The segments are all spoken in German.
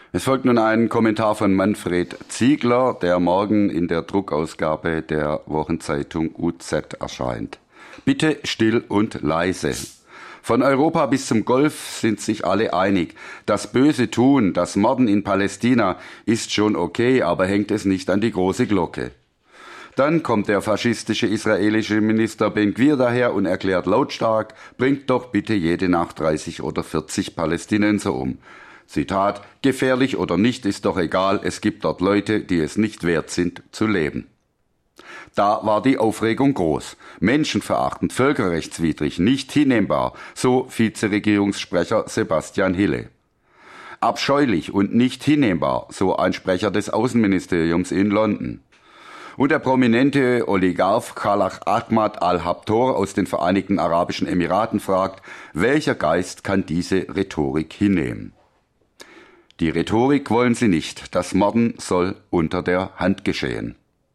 Es folgt nun ein Kommentar von Manfred Ziegler, der morgen in der Druckausgabe der Wochenzeitung UZ erscheint. Bitte still und leise. Von Europa bis zum Golf sind sich alle einig. Das böse Tun, das Morden in Palästina ist schon okay, aber hängt es nicht an die große Glocke. Dann kommt der faschistische israelische Minister Ben-Gvir daher und erklärt lautstark, bringt doch bitte jede Nacht 30 oder 40 Palästinenser um. Zitat, gefährlich oder nicht ist doch egal, es gibt dort Leute, die es nicht wert sind, zu leben. Da war die Aufregung groß. Menschenverachtend, völkerrechtswidrig, nicht hinnehmbar, so Vizeregierungssprecher Sebastian Hille. Abscheulich und nicht hinnehmbar, so ein Sprecher des Außenministeriums in London. Und der prominente Oligarch Khalaf Ahmad al-Habtor aus den Vereinigten Arabischen Emiraten fragt, welcher Geist kann diese Rhetorik hinnehmen? Die Rhetorik wollen sie nicht. Das Morden soll unter der Hand geschehen.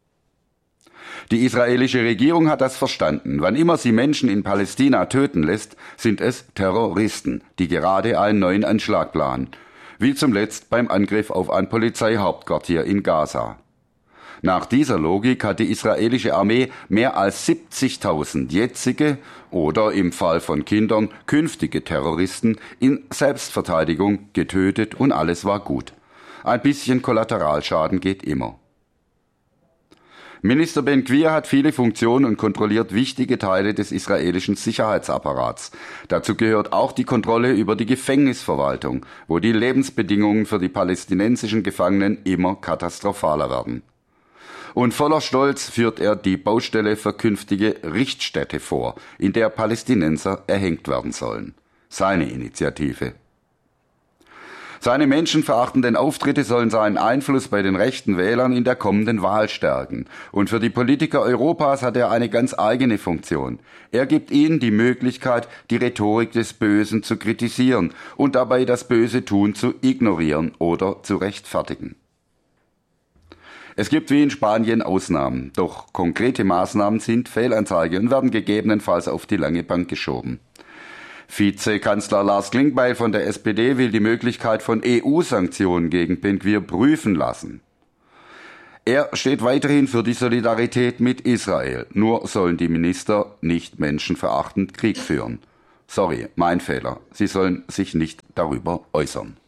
Die israelische Regierung hat das verstanden. Wann immer sie Menschen in Palästina töten lässt, sind es Terroristen, die gerade einen neuen Anschlag planen. Wie zuletzt beim Angriff auf ein Polizeihauptquartier in Gaza. Nach dieser Logik hat die israelische Armee mehr als 70.000 jetzige oder im Fall von Kindern künftige Terroristen in Selbstverteidigung getötet und alles war gut. Ein bisschen Kollateralschaden geht immer. Minister Ben-Gvir hat viele Funktionen und kontrolliert wichtige Teile des israelischen Sicherheitsapparats. Dazu gehört auch die Kontrolle über die Gefängnisverwaltung, wo die Lebensbedingungen für die palästinensischen Gefangenen immer katastrophaler werden. Und voller Stolz führt er die Baustelle für künftige Richtstätte vor, in der Palästinenser erhängt werden sollen. Seine Initiative. Seine menschenverachtenden Auftritte sollen seinen Einfluss bei den rechten Wählern in der kommenden Wahl stärken. Und für die Politiker Europas hat er eine ganz eigene Funktion. Er gibt ihnen die Möglichkeit, die Rhetorik des Bösen zu kritisieren und dabei das böse Tun zu ignorieren oder zu rechtfertigen. Es gibt wie in Spanien Ausnahmen, doch konkrete Maßnahmen sind Fehlanzeige und werden gegebenenfalls auf die lange Bank geschoben. Vizekanzler Lars Klingbeil von der SPD will die Möglichkeit von EU-Sanktionen gegen Ben-Gvir prüfen lassen. Er steht weiterhin für die Solidarität mit Israel, nur sollen die Minister nicht menschenverachtend Krieg führen. Sorry, mein Fehler, sie sollen sich nicht darüber äußern.